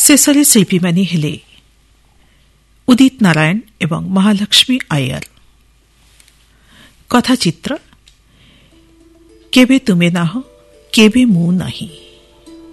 ଶେଷରେ ଶିଳ୍ପୀମାନେ ହେଲେ ଉଦିତ ନାରାୟଣ ଏବଂ ମହାଲକ୍ଷ୍ମୀ ଆୟର। କଥାଚିତ୍ର କେବେ ତୁମେ ନାହ କେବେ ମୁଁ ନାହିଁ।